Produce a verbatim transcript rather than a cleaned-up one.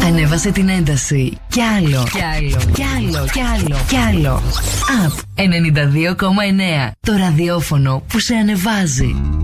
Ανέβασε την ένταση. Κι άλλο, κι άλλο, κι άλλο, κι άλλο, κι άλλο. Απ ενενήντα δύο κόμμα εννέα. Το ραδιόφωνο που σε ανεβάζει.